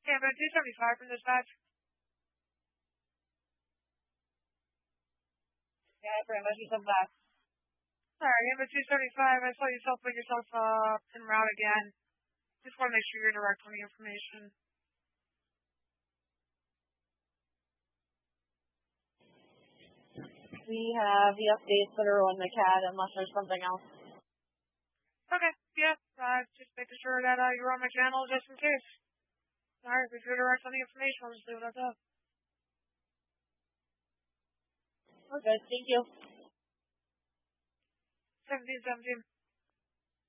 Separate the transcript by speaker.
Speaker 1: Yeah, but 275 from dispatch.
Speaker 2: Yeah, pretty much you said that.
Speaker 1: Sorry, yeah, but 275, I saw yourself put yourself en route again. Just want to make sure you're direct on the information.
Speaker 2: We have the updates that are on the CAD unless there's something else.
Speaker 1: Okay, yeah, just making sure that you're on my channel just in case. Alright, if you're direct on the information, I'll just leave it at that.
Speaker 2: Okay, thank you.
Speaker 1: 1717.